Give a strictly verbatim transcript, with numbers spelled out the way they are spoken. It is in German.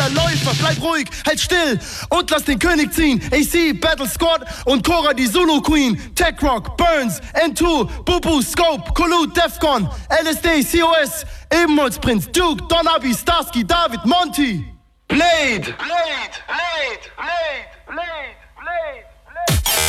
der Läufer, bleib ruhig, halt still und lass den König ziehen. A C, Battle Squad und Cora die Zulu Queen. Tech Rock, Burns, N zwei, Bubu, Scope, Collude, Defcon, L S D, C O S, Ebenholzprinz, Duke, Don Abi, Starsky, David, Monty. Blade! Blade! Blade! Blade! Blade!